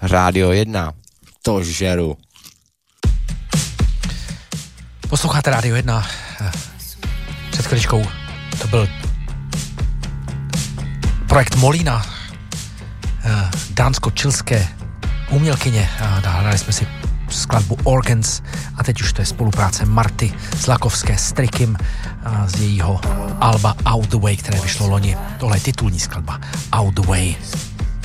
Rádio 1. To žeru. Posloucháte Rádio 1. Před chviličkou to byl projekt Molina, dánsko-čilské umělkyně. Hráli jsme si skladbu Organs a teď už to je spolupráce Marty Zlakovské s Trikim z jejího alba Out the Way, které vyšlo loni. Tohle je titulní skladba Out the Way.